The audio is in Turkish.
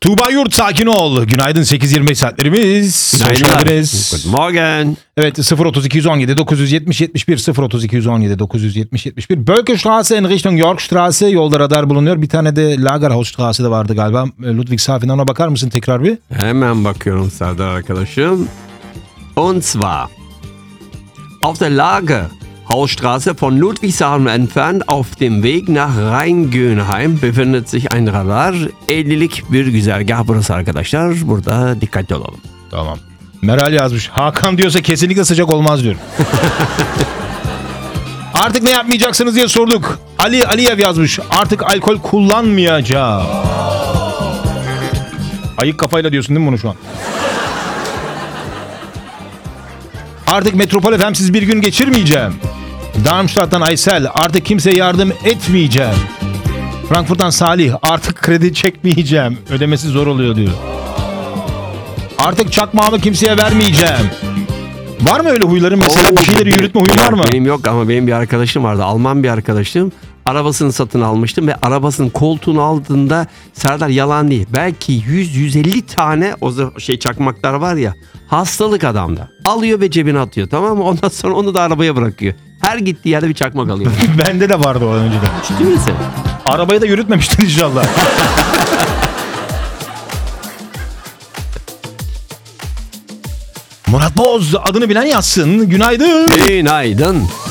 Tuğba Yurt sakin ol. Günaydın 8.25 saatlerimiz. Hoş geldiniz. Good morning. Evet 03217 970 71 03217 970 71 Bölkestraße in Richtung Yorkstraße yolda radar bulunuyor. Bir tane de Lagerhausstraße de vardı galiba. Ludwigshafen'e ona bakar mısın tekrar bir? Hemen bakıyorum Serdar arkadaşım. Und zwar auf der Lagerhausstraße von Ludwigshafen entfernt auf dem Weg nach Rheingönheim befindet sich ein Radar. 50'lik bir güzergah burası arkadaşlar. Burada dikkatli olalım. Tamam. Meral yazmış. Hakan diyorsa kesinlikle sıcak olmaz diyor. Artık ne yapmayacaksınız diye sorduk. Aliyev yazmış. Artık alkol kullanmayacağım. Ayık kafayla diyorsun değil mi bunu şu an? Artık Metropol FM'siz bir gün geçirmeyeceğim. Darmstadt'tan Aysel. Artık kimseye yardım etmeyeceğim. Frankfurt'tan Salih. Artık kredi çekmeyeceğim. Ödemesi zor oluyor diyor. Artık çakmağımı kimseye vermeyeceğim. Var mı öyle huyların? Mesela bir şeyleri yürütme huyun var mı? Benim yok ama benim bir arkadaşım vardı. Alman bir arkadaşım. Arabasını satın almıştım ve arabasının koltuğunun altında Serdar yalan değil. Belki 100-150 tane o çakmaklar var ya. Hastalık adamda. Alıyor ve cebine atıyor, tamam mı? Ondan sonra onu da arabaya bırakıyor. Her gittiği yerde bir çakmak alıyor. Bende de vardı o önceden. Ciddi misin? Arabayı da yürütmemiştin inşallah. Murat Boz adını bilen yazsın. Günaydın. Günaydın.